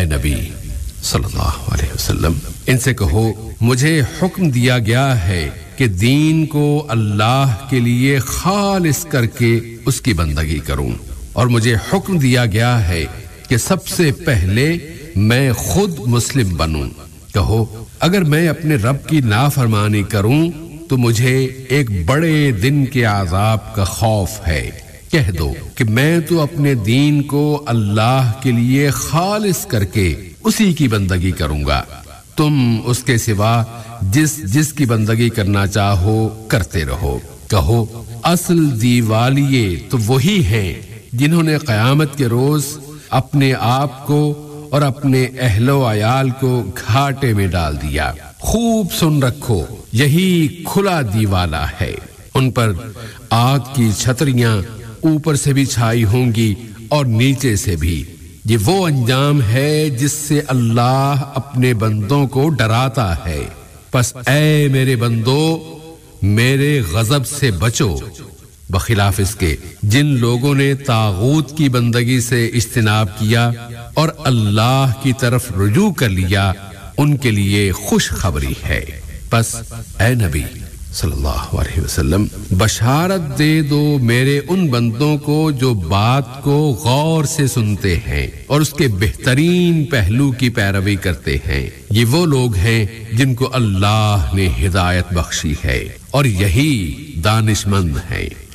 نبی صلی اللہ علیہ وسلم ان سے کہو مجھے حکم دیا گیا ہے کہ دین کو اللہ کے لیے خالص کر کے اس کی بندگی کروں، اور مجھے حکم دیا گیا ہے کہ سب سے پہلے میں خود مسلم بنوں۔ کہو اگر میں اپنے رب کی نافرمانی کروں تو مجھے ایک بڑے دن کے عذاب کا خوف ہے۔ کہہ دو کہ میں تو اپنے دین کو اللہ کے لیے خالص کر کے اسی کی بندگی کروں گا، تم اس کے سوا جس کی بندگی کرنا چاہو کرتے رہو۔ کہو اصل دیوالیے تو وہی ہیں جنہوں نے قیامت کے روز اپنے آپ کو اور اپنے اہل و عیال کو گھاٹے میں ڈال دیا۔ خوب سن رکھو، یہی کھلا دیوالا ہے۔ ان پر آگ کی چھتریاں اوپر سے بھی چھائی ہوں گی اور نیچے سے بھی۔ یہ وہ انجام ہے جس سے اللہ اپنے بندوں کو ڈراتا ہے۔ پس اے میرے بندو میرے غضب سے بچو، بخلاف اس کے جن لوگوں نے طاغوت کی بندگی سے اجتناب کیا اور اللہ کی طرف رجوع کر لیا، ان کے لیے خوشخبری ہے۔ پس اے نبی صلی اللہ علیہ وسلم بشارت دے دو میرے ان بندوں کو جو بات کو غور سے سنتے ہیں اور اس کے بہترین پہلو کی پیروی کرتے ہیں۔ یہ وہ لوگ ہیں جن کو اللہ نے ہدایت بخشی ہے اور یہی دانشمند ہیں۔